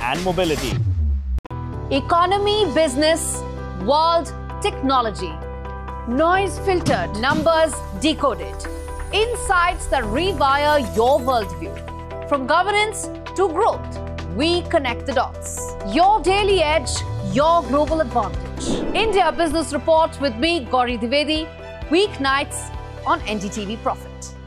and mobility. Economy, business, world, technology. Noise filtered, numbers decoded. Insights that rewire your worldview. From governance to growth, we connect the dots. Your daily edge, your global advantage. India Business Report with me, Gauri Dwivedi, weeknights on NDTV Profit.